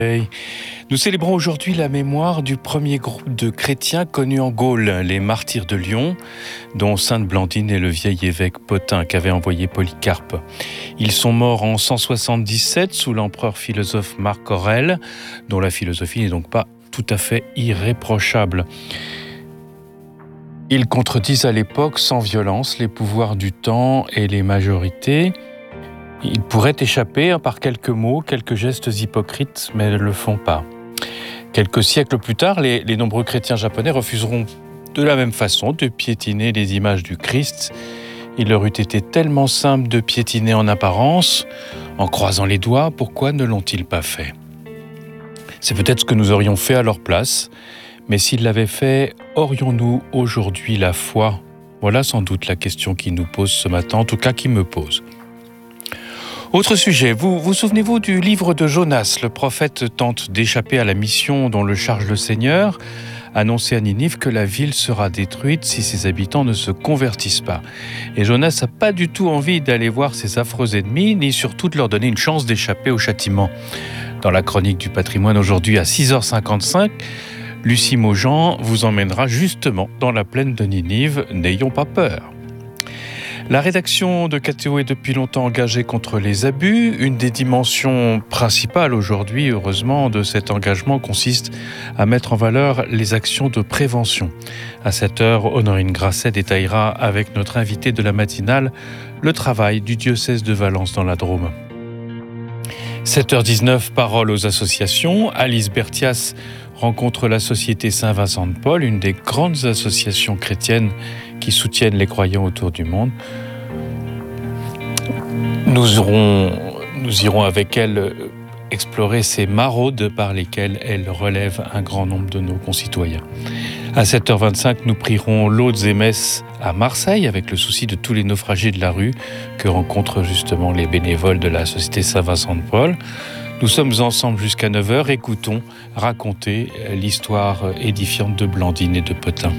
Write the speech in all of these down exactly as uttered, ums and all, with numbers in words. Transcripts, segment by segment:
Nous célébrons aujourd'hui la mémoire du premier groupe de chrétiens connus en Gaule, les martyrs de Lyon, dont sainte Blandine et le vieil évêque Pothin qu'avait envoyé Polycarpe. Ils sont morts en cent soixante-dix-sept sous l'empereur philosophe Marc Aurèle, dont la philosophie n'est donc pas tout à fait irréprochable. Ils contredisent à l'époque sans violence les pouvoirs du temps et les majorités. Ils pourraient échapper par quelques mots, quelques gestes hypocrites, mais ne le font pas. Quelques siècles plus tard, les, les nombreux chrétiens japonais refuseront de la même façon de piétiner les images du Christ. Il leur eût été tellement simple de piétiner en apparence, en croisant les doigts, pourquoi ne l'ont-ils pas fait ? C'est peut-être ce que nous aurions fait à leur place, mais s'ils l'avaient fait, aurions-nous aujourd'hui la foi ? Voilà sans doute la question qui nous pose ce matin, en tout cas qui me pose. Autre sujet, vous vous souvenez-vous du livre de Jonas ? Le prophète tente d'échapper à la mission dont le charge le Seigneur, annoncer à Ninive que la ville sera détruite si ses habitants ne se convertissent pas. Et Jonas n'a pas du tout envie d'aller voir ses affreux ennemis, ni surtout de leur donner une chance d'échapper au châtiment. Dans la chronique du patrimoine aujourd'hui à six heures cinquante-cinq, Lucie Maujean vous emmènera justement dans la plaine de Ninive. N'ayons pas peur. La rédaction de K T O est depuis longtemps engagée contre les abus. Une des dimensions principales aujourd'hui, heureusement, de cet engagement consiste à mettre en valeur les actions de prévention. À cette heure, Honorine Grasset détaillera avec notre invité de la matinale le travail du diocèse de Valence dans la Drôme. sept heures dix-neuf, parole aux associations. Alice Berthias rencontre la Société Saint-Vincent de Paul, une des grandes associations chrétiennes qui soutiennent les croyants autour du monde. Nous irons, nous irons avec elle explorer ces maraudes par lesquelles elle relève un grand nombre de nos concitoyens. À sept heures vingt-cinq, nous prierons laudes et messes à Marseille avec le souci de tous les naufragés de la rue que rencontrent justement les bénévoles de la Société Saint-Vincent de Paul. Nous sommes ensemble jusqu'à neuf heures. Écoutons raconter l'histoire édifiante de Blandine et de Pothin.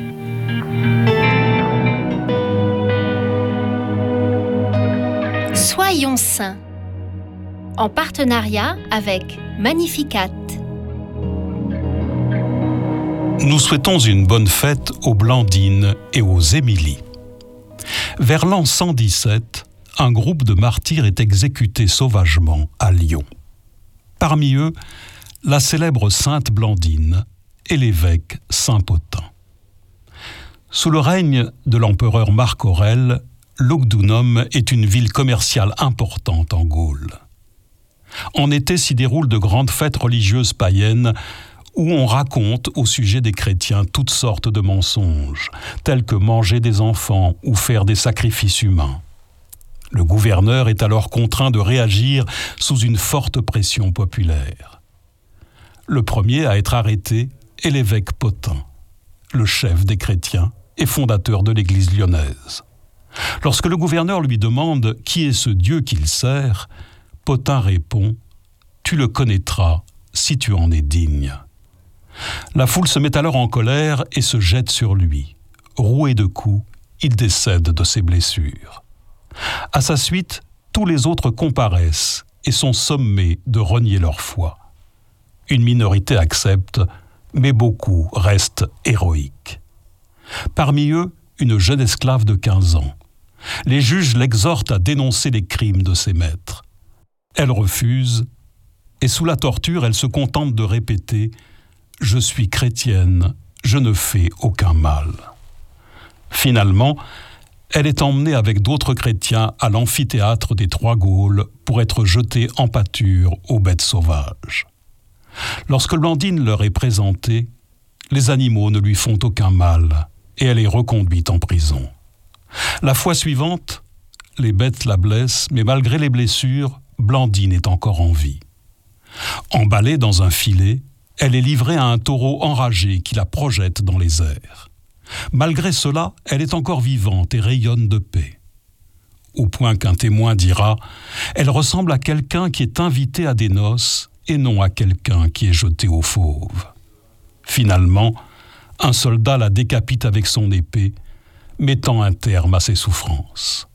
Soyons saints, en partenariat avec Magnificat. Nous souhaitons une bonne fête aux Blandines et aux Émilie. Vers l'an cent dix-sept, un groupe de martyrs est exécuté sauvagement à Lyon. Parmi eux, la célèbre sainte Blandine et l'évêque saint Pothin. Sous le règne de l'empereur Marc Aurèle, Lugdunum est une ville commerciale importante en Gaule. En été s'y déroulent de grandes fêtes religieuses païennes où on raconte au sujet des chrétiens toutes sortes de mensonges, tels que manger des enfants ou faire des sacrifices humains. Le gouverneur est alors contraint de réagir sous une forte pression populaire. Le premier à être arrêté est l'évêque Pothin, le chef des chrétiens et fondateur de l'église lyonnaise. Lorsque le gouverneur lui demande qui est ce Dieu qu'il sert, Pothin répond « Tu le connaîtras si tu en es digne ». La foule se met alors en colère et se jette sur lui. Roué de coups, il décède de ses blessures. À sa suite, tous les autres comparaissent et sont sommés de renier leur foi. Une minorité accepte, mais beaucoup restent héroïques. Parmi eux, une jeune esclave de quinze ans. Les juges l'exhortent à dénoncer les crimes de ses maîtres. Elle refuse, et sous la torture, elle se contente de répéter « Je suis chrétienne, je ne fais aucun mal ». Finalement, elle est emmenée avec d'autres chrétiens à l'amphithéâtre des Trois Gaules pour être jetée en pâture aux bêtes sauvages. Lorsque Blandine leur est présentée, les animaux ne lui font aucun mal et elle est reconduite en prison. La fois suivante, les bêtes la blessent, mais malgré les blessures, Blandine est encore en vie. Emballée dans un filet, elle est livrée à un taureau enragé qui la projette dans les airs. Malgré cela, elle est encore vivante et rayonne de paix. Au point qu'un témoin dira « Elle ressemble à quelqu'un qui est invité à des noces et non à quelqu'un qui est jeté aux fauves. » Finalement, un soldat la décapite avec son épée, mettant un terme à ses souffrances.